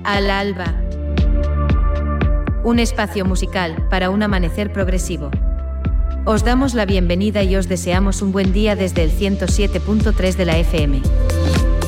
Al alba. Un espacio musical para un amanecer progresivo. Os damos la bienvenida y os deseamos un buen día desde el 107.3 de la FM.